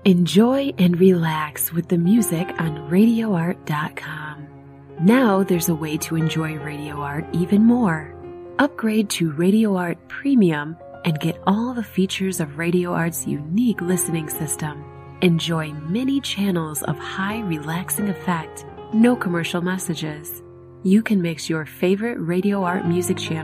Enjoy and relax with the music on RadioArt.com. Now there's a way to enjoy Radio Art even more. Upgrade to Radio Art Premium and get all the features of Radio Art's unique listening system. Enjoy many channels of high relaxing effect, no commercial messages. You can mix your favorite Radio Art music channels